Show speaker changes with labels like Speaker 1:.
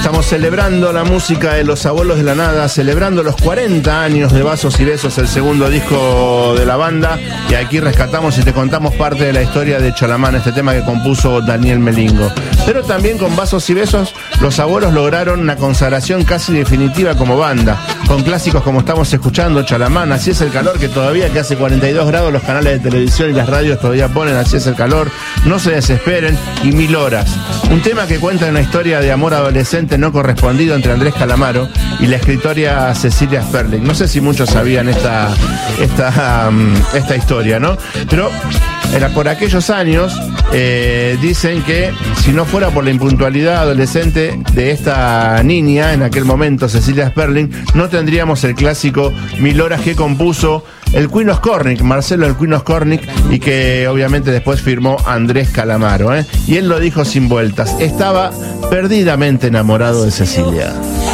Speaker 1: Estamos celebrando la música de Los Abuelos de la Nada, celebrando los 40 años de Vasos y Besos, el segundo disco de la banda, y aquí rescatamos y te contamos parte de la historia de Chalamán, este tema que compuso Daniel Melingo. Pero también con Vasos y Besos, Los Abuelos lograron una consagración casi definitiva como banda, con clásicos como estamos escuchando, Chalamán, Así es el calor, que todavía que hace 42 grados los canales de televisión y las radios todavía ponen Así es el calor, No se desesperen y 1000 horas. Un tema que cuenta una historia de amor adolescente no correspondido entre Andrés Calamaro y la escritora Cecilia Sperling. No sé si muchos sabían esta historia, ¿no? Pero era por aquellos años, dicen que si no fuera por la impuntualidad adolescente de esta niña, en aquel momento Cecilia Sperling, no tendríamos el clásico 1000 horas que compuso el Queen Oscornik, Marcelo el Queen Oscornik, y que obviamente después firmó Andrés Calamaro, ¿eh? Y él lo dijo sin vueltas, estaba perdidamente enamorado de Cecilia.